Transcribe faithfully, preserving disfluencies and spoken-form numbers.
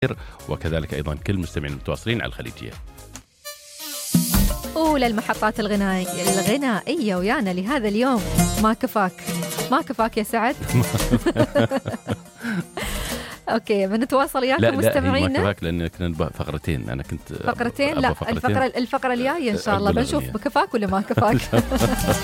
وكذلك أيضا كل مستمعين المتواصلين على الخليجية. أولى المحطات الغنائية الغنائية ويانا لهذا اليوم. ما كفاك ما كفاك يا سعد. أوكي بنتواصل وياكم مستمعينا. لا لا ما كفاك لأن كنا فقرتين. أنا كنت فقرتين. لا فقرتين. الفقرة الفقرة الجاية إن شاء الله بنشوف كفاك ولا ما كفاك.